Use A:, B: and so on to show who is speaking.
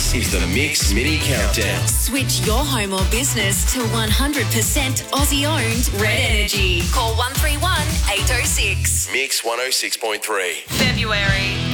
A: This is the Mix Mini Countdown.
B: Switch your home or business to 100% Aussie-owned Red Energy. Call 131 806.
A: Mix 106.3.
C: February.